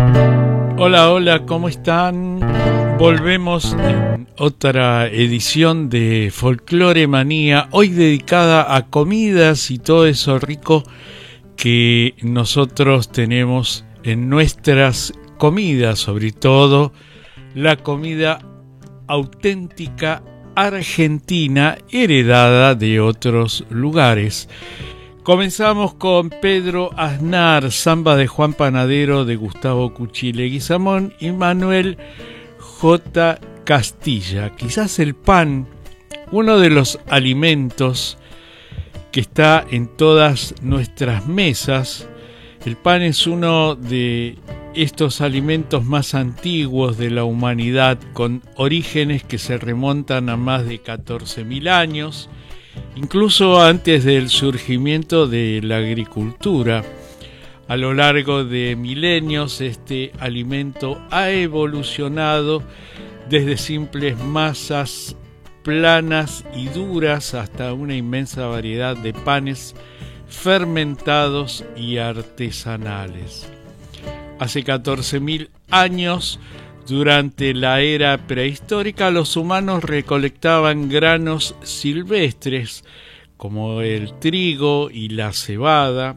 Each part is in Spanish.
Hola, hola, ¿cómo están? Volvemos en otra edición de Folclore Manía, hoy dedicada a comidas y todo eso rico que nosotros tenemos en nuestras comidas, sobre todo la comida auténtica argentina heredada de otros lugares. Comenzamos con Pedro Aznar, samba de Juan Panadero, de Gustavo Cuchi Leguizamón y Manuel J. Castilla. Quizás el pan, uno de los alimentos que está en todas nuestras mesas. El pan es uno de estos alimentos más antiguos de la humanidad, con orígenes que se remontan a más de 14.000 años. Incluso antes del surgimiento de la agricultura. A lo largo de milenios, este alimento ha evolucionado desde simples masas planas y duras hasta una inmensa variedad de panes fermentados y artesanales. Hace 14.000 años, durante la era prehistórica, los humanos recolectaban granos silvestres como el trigo y la cebada,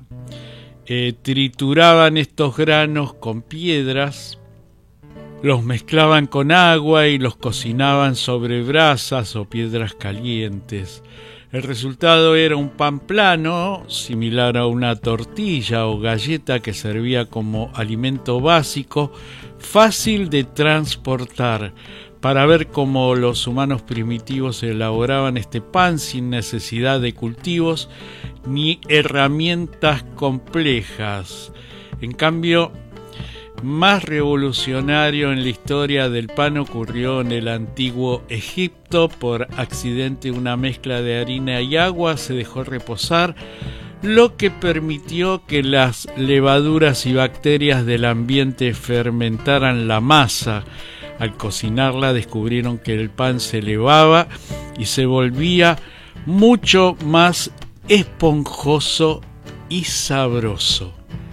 trituraban estos granos con piedras, los mezclaban con agua y los cocinaban sobre brasas o piedras calientes. El resultado era un pan plano, similar a una tortilla o galleta que servía como alimento básico, fácil de transportar. Para ver cómo los humanos primitivos elaboraban este pan sin necesidad de cultivos ni herramientas complejas. En cambio, más revolucionario en la historia del pan ocurrió en el antiguo Egipto. Por accidente, una mezcla de harina y agua se dejó reposar, lo que permitió que las levaduras y bacterias del ambiente fermentaran la masa. Al cocinarla descubrieron que el pan se elevaba y se volvía mucho más esponjoso y sabroso.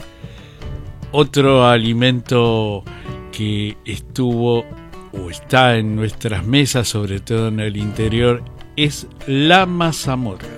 Otro alimento que estuvo o está en nuestras mesas, sobre todo en el interior, es la mazamorra.